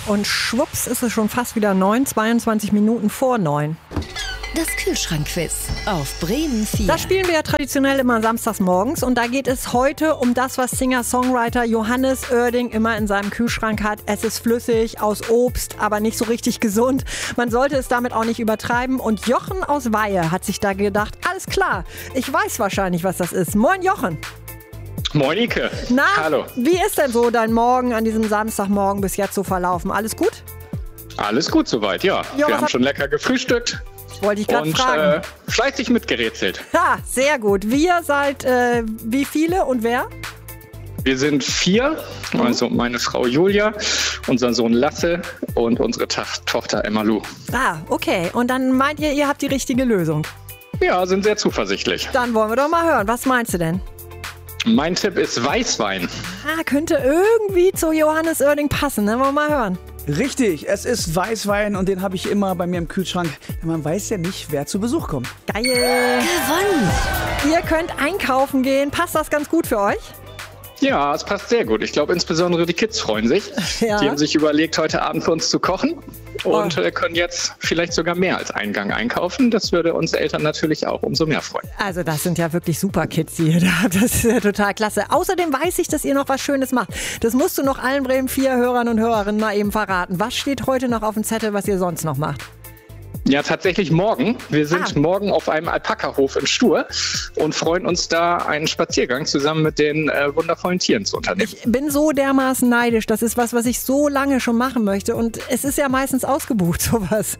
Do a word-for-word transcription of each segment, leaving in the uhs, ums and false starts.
Und schwupps ist es schon fast wieder neun, zweiundzwanzig Minuten vor neun. Das Kühlschrankquiz auf Bremen vier. Das spielen wir ja traditionell immer samstags morgens und da geht es heute um das, was Singer-Songwriter Johannes Oerding immer in seinem Kühlschrank hat. Es ist flüssig, aus Obst, aber nicht so richtig gesund. Man sollte es damit auch nicht übertreiben. Und Jochen aus Weihe hat sich da gedacht, alles klar, ich weiß wahrscheinlich, was das ist. Moin Jochen. Moin Ike. Na, hallo. Wie ist denn so dein Morgen an diesem Samstagmorgen bis jetzt so verlaufen? Alles gut? Alles gut soweit, ja. Jo, wir haben hat... schon lecker gefrühstückt. Wollte ich gerade und fragen. Äh, fleißig mitgerätselt. Ha, sehr gut. Wir seid äh, wie viele und wer? Wir sind vier, also meine Frau Julia, unser Sohn Lasse und unsere Ta- Tochter Emma-Lu. Ah, okay. Und dann meint ihr, ihr habt die richtige Lösung? Ja, sind sehr zuversichtlich. Dann wollen wir doch mal hören. Was meinst du denn? Mein Tipp ist Weißwein. Ah, könnte irgendwie zu Johannes Oerding passen. Ne? Wollen wir mal hören. Richtig, es ist Weißwein und den habe ich immer bei mir im Kühlschrank. Denn man weiß ja nicht, wer zu Besuch kommt. Geil. Gewonnen. Ihr könnt einkaufen gehen. Passt das ganz gut für euch? Ja, es passt sehr gut. Ich glaube, insbesondere die Kids freuen sich. Ja. Die haben sich überlegt, heute Abend für uns zu kochen und Oh. äh, können jetzt vielleicht sogar mehr als einen Gang einkaufen. Das würde uns Eltern natürlich auch umso mehr freuen. Also das sind ja wirklich super Kids, die ihr da habt. Das ist ja total klasse. Außerdem weiß ich, dass ihr noch was Schönes macht. Das musst du noch allen Bremen vier Hörern und Hörerinnen mal eben verraten. Was steht heute noch auf dem Zettel, was ihr sonst noch macht? Ja, tatsächlich morgen. Wir sind Ah. morgen auf einem Alpaka-Hof in Stur und freuen uns da einen Spaziergang zusammen mit den äh, wundervollen Tieren zu unternehmen. Ich bin so dermaßen neidisch. Das ist was, was ich so lange schon machen möchte. Und es ist ja meistens ausgebucht, sowas.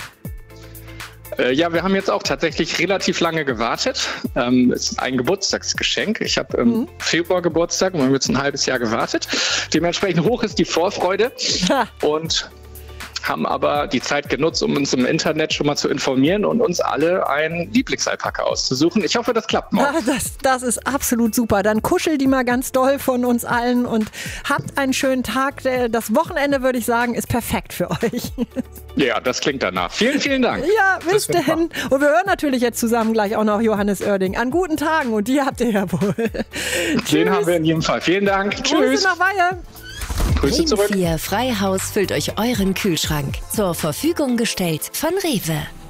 Äh, ja, wir haben jetzt auch tatsächlich relativ lange gewartet. Ähm, es ist ein Geburtstagsgeschenk. Ich habe im Mhm. Februar Geburtstag und wir haben jetzt ein halbes Jahr gewartet. Dementsprechend hoch ist die Vorfreude Ha. und haben aber die Zeit genutzt, um uns im Internet schon mal zu informieren und uns alle einen Lieblingsalpaka auszusuchen. Ich hoffe, das klappt morgen. Ah, das, das ist absolut super. Dann kuschel die mal ganz doll von uns allen und habt einen schönen Tag. Das Wochenende, würde ich sagen, ist perfekt für euch. Ja, das klingt danach. Vielen, vielen Dank. Ja, bis Das wird denn. Und wir hören natürlich jetzt zusammen gleich auch noch Johannes Oerding. An guten Tagen und die habt ihr ja wohl. Den haben wir in jedem Fall. Vielen Dank. Grüße Tschüss. nach Weihe. Grüße Bremen zurück. vier Freihaus füllt euch euren Kühlschrank. Zur Verfügung gestellt von Rewe.